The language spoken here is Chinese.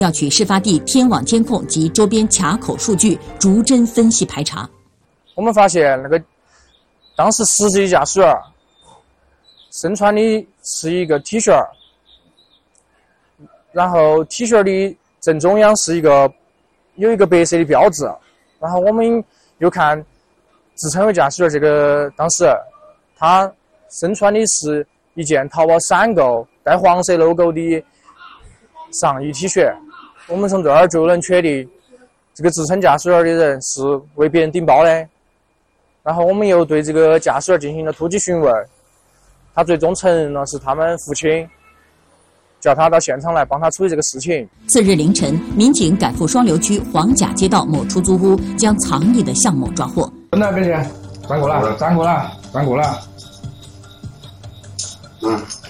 调取事发地天网监控及周边卡口数据，逐帧分析排查。 我们发现当时实际驾驶员身穿的是一个 T 恤，然后 T 恤的正中央有一个白色的标志，然后我们又看自称为驾驶员这个当事人，他身穿的是一件淘宝闪购带黄色 logo 的上衣 T 恤，我们从这儿就能确定这个自称驾驶员的人是为别人顶包的。然后我们又对这个驾驶员进行了突击询问，他最终承认了是他们父亲叫他到现场来帮他处理这个事情。 次日凌晨，民警赶赴双流区黄甲街道某出租屋，将藏匿的向某抓获。 那边去，转过来。